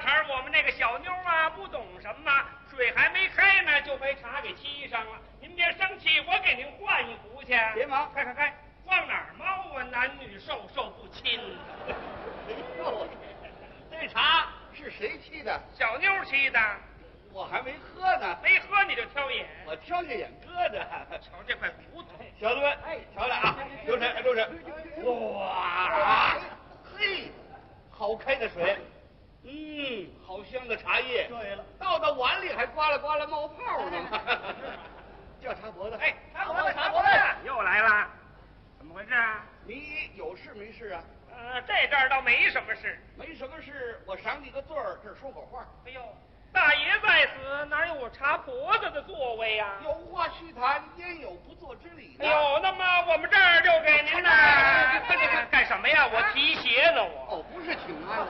儿我们那个小妞啊不懂什么，水还没开呢就被茶给沏上了。您别生气，我给您换一壶去。 别忙， 开，往哪儿猫啊？男女授受不亲。 哎呦，这茶是谁沏的？ 小妞沏的。 我还没喝呢。 没喝你就挑眼？ 我挑下眼搁着。 瞧这块骨头， 小子们，瞧着啊，留神。哇，嘿，好开的水，好香的茶叶。对了，倒到碗里还刮啦冒泡呢。叫茶婆子。哎，茶婆子， 又来了，怎么回事啊？ 你有事没事啊？ 这阵儿倒没什么事。 没什么事，我赏你个座儿，这儿说会儿话。 哎呦，大爷在此，哪有我茶婆子的座位呀？ 有话须谈，焉有不做之理的？ 哎呦，那么我们这儿就给您呢。干什么呀？我提鞋呢，我。 哦，不是请安。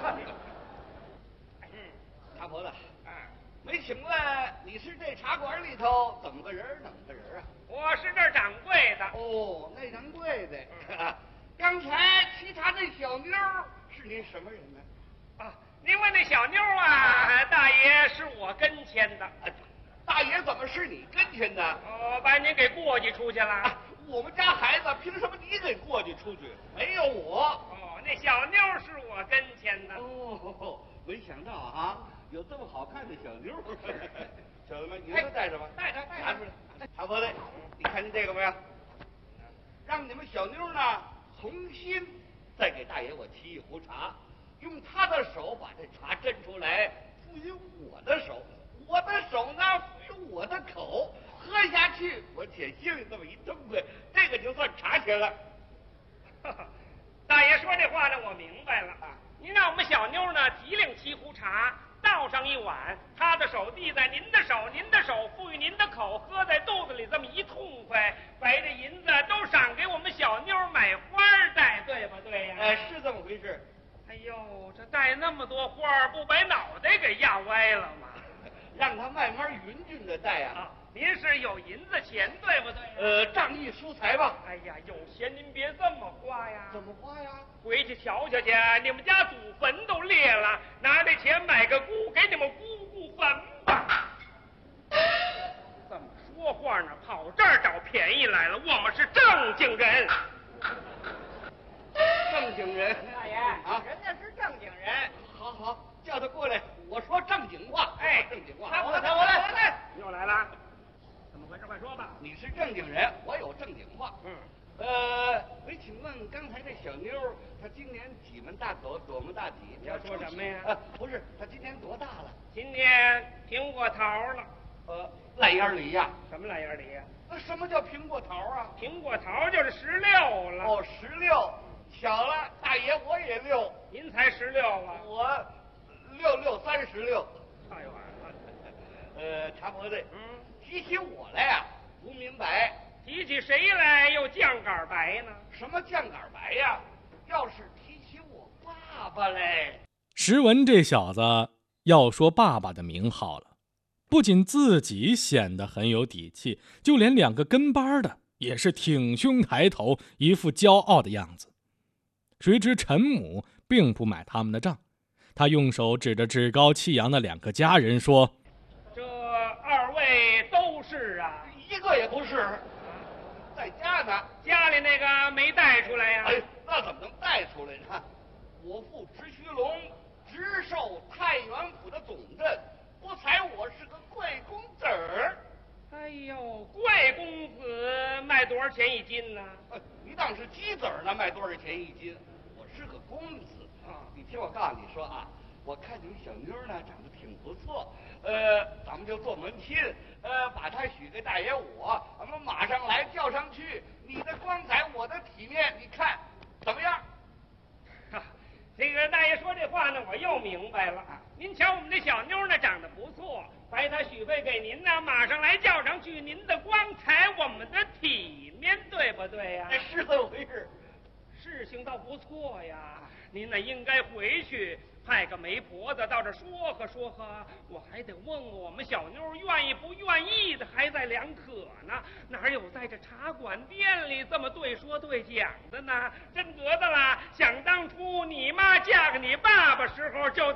茶婆子，没请问你是这茶馆里头怎么个人啊？ 我是这儿掌柜的。 哦，那掌柜的。刚才沏茶这小妞是您什么人呢？ 您问那小妞啊，大爷是我跟前的。 大爷怎么是你跟前的？ 把您给过继出去了。 我们家孩子凭什么你给过继出去？没有我。 那小妞是我跟前的。 没想到啊，有这么好看的小妞。小子们，你们带着吧。 带着。 拿出来。茶婆子，你看见这个没有？让你们小妞呢重新再给大爷我沏一壶茶，用他的手把这茶斟出来，赋予我的手，我的手呢赋予我的口，喝下去我且心里这么一痛快，这个就算茶钱了。 大爷说这话呢，我明白了。您让我们小妞呢提领沏壶茶，倒上一碗，他的手递在您的手，您的手赋予您的口，喝在肚子里这么一痛快，把这银子都赏给我们小妞买花戴，对不对呀？ 是这么回事。 哎呦，这戴那么多花不把脑袋给压歪了吗？ 让他慢慢匀均的戴啊。 您是有银子钱，对不对？ 仗义疏财吧。 哎呀，有钱您别这么花呀。 怎么花呀？ 回去瞧瞧去，你们家祖坟都裂了，拿这钱买个姑，给你们姑姑坟吧。这么说话呢，跑这儿找便宜来了。我们是正经人。 正经人。 大爷人家是正经人。 好，叫他过来，我说正经话。正经话。 我来。又来了。怎么回事？快说吧。 你是正经人，我有正经话。没请问刚才这小妞，她今年几门大口，多门大体？ 你要说什么呀？ 不是，她今年多大了？ 今年苹果桃了。 烂眼梨呀？ 什么烂眼梨呀？ 什么叫苹果桃啊？ 苹果桃就是16了。 16，巧了，大爷我也6。 您才16啊？ 我6636。 哎呦， 茶婆子，提起我来呀，不明白。 提起谁来又酱杆白呢？ 什么酱杆白呀？要是提起我爸爸嘞。 石文这小子要说爸爸的名号了，不仅自己显得很有底气，就连2个跟班的也是挺胸抬头，一副骄傲的样子。谁知陈母并不买他们的账，他用手指着趾高气扬的2个家人说：“ 这2位都是啊？ 一个也不是。在家呢。 家里那个没带出来呀？ 那怎么能带出来呢？我父直须龙直授太原府的总镇，不才我是个贵公子儿。 哎呦，贵公子卖多少钱一斤呢？ 你当是鸡子儿呢，卖多少钱一斤？我是个公子啊！你听我告诉你说啊，我看你们小妞呢长得挺不错，咱们就做门亲，把她许给大爷我，咱们马上来叫上去。你的光彩，我的体面，你看怎么样？ 这个大爷说这话呢，我又明白了。您瞧我们这小妞呢，长得不错，把她许配给您呢，马上来叫上去。您的光彩，我们的体面，对不对呀？ 是这么回事。 事情倒不错呀，您呢应该回去派个媒婆子到这说和，我还得问问我们小妞愿意不愿意的，还在两可呢。哪有在这茶馆店里这么对说对讲的呢？真得的啦！想当初你妈嫁给你爸爸时候就